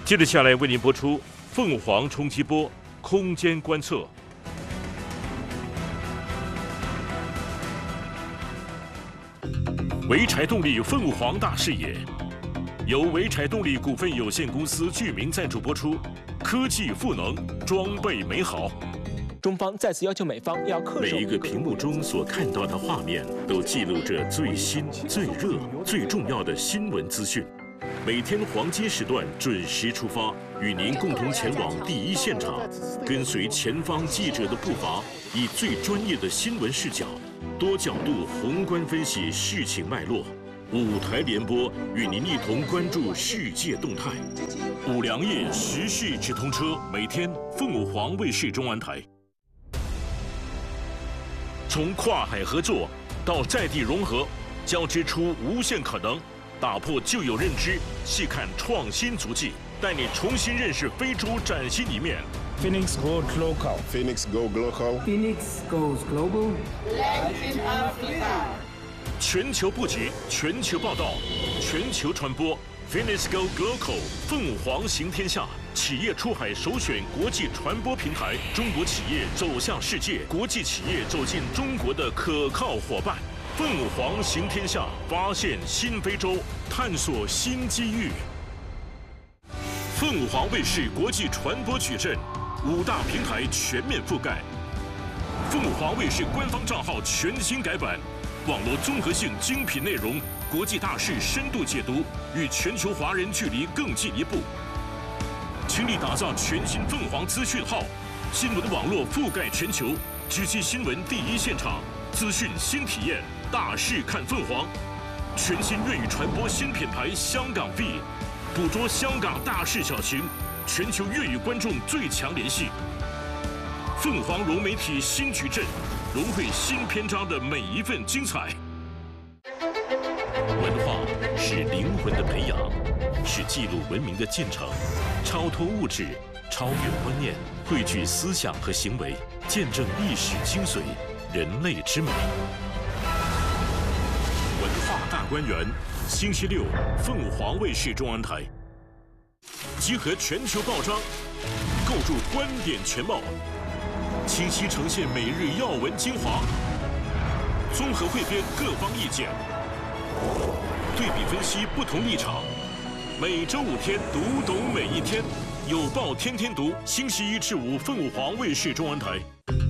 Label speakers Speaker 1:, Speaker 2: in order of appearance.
Speaker 1: 接着下来为您播出凤凰冲击波空间观测。潍柴动力凤凰大视野，由潍柴动力股份有限公司居民赞助播出。科技赋能，装备美好。
Speaker 2: 中方再次要求美方要恪守
Speaker 1: 每一个屏幕中所看到的画面，都记录着最新、最热、最重要的新闻资讯。每天黄金时段准时出发，与您共同前往第一现场，跟随前方记者的步伐，以最专业的新闻视角，多角度宏观分析事情脉络。5台联播，与您一同关注世界动态。5粮液时事直通车，每天凤凰卫视中文台。从跨海合作到在地融合，交织出无限可能。打破旧有认知，细看创新足迹，带你重新认识非洲崭新一面。
Speaker 3: Phoenix Goes Local.
Speaker 4: Phoenix Go Global.
Speaker 5: Phoenix Goes Global.
Speaker 6: Latin Africa.
Speaker 1: 全球布局，全球报道，全球传播。Phoenix Go Global， 凤凰行天下，企业出海首选国际传播平台，中国企业走向世界，国际企业走进中国的可靠伙伴。凤凰行天下，发现新非洲，探索新机遇。凤凰卫视国际传播矩阵，5大平台全面覆盖。凤凰卫视官方账号全新改版，网络综合性精品内容，国际大事深度解读，与全球华人距离更进一步。倾力打造全新凤凰资讯号，新闻网络覆盖全球，直击新闻第一现场，资讯新体验。大事看凤凰，全新粤语传播新品牌香港 V， 捕捉香港大事小情，全球粤语观众最强联系。凤凰融媒体新矩阵，融汇新篇章的每一份精彩。文化是灵魂的培养，是记录文明的进程，超脱物质，超越观念，汇聚思想和行为，见证历史精髓，人类之美。文化大观园，星期六，凤凰卫视中文台。集合全球报章，构筑观点全貌，清晰呈现每日要闻精华，综合汇编各方意见，对比分析不同立场。每周5天，读懂每一天。有报天天读，星期1至5，凤凰卫视中文台。